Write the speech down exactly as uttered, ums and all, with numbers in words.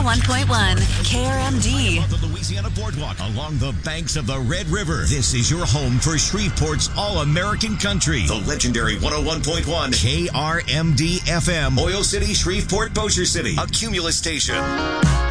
one point one, K R M D. On the Louisiana Boardwalk, along the banks of the Red River. This is your home for Shreveport's All-American Country. The legendary one oh one point one K R M D F M. Oil City, Shreveport, Bossier City. A Cumulus station.